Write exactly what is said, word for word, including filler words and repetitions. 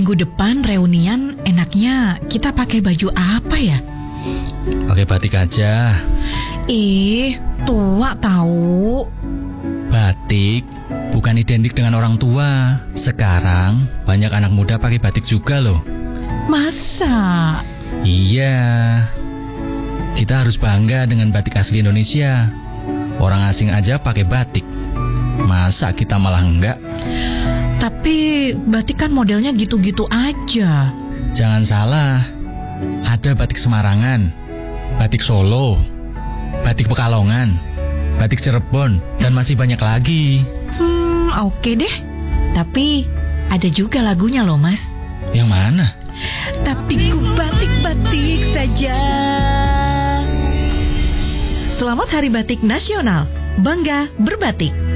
minggu depan reunian enaknya kita pakai baju apa ya? Pakai batik aja. Ih, tua tahu. Batik bukan identik dengan orang tua. Sekarang banyak anak muda pakai batik juga loh. Masa? Iya. Kita harus bangga dengan batik asli Indonesia. Orang asing aja pakai batik. Masa kita malah enggak? Tapi batik kan modelnya gitu-gitu aja. Jangan salah. Ada batik Semarangan, batik Solo, batik Pekalongan, batik Cirebon, dan masih banyak lagi. Hmm, oke deh. Tapi ada juga lagunya loh, Mas. Yang mana? Tapi ku batik-batik saja. Selamat Hari Batik Nasional. Bangga berbatik.